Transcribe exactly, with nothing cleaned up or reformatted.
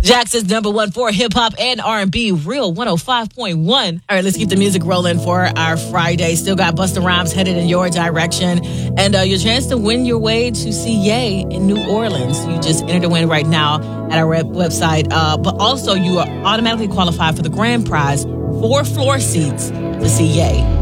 Jackson's number one for hip hop and R and B, Real one oh five point one. All right, let's keep the music rolling for our Friday. Still got Busta Rhymes headed in your direction. And uh, your chance to win your way to see Ye in New Orleans. You just entered to win right now at our web- website. Uh, but also, you are automatically qualified for the grand prize, four floor seats to see Ye.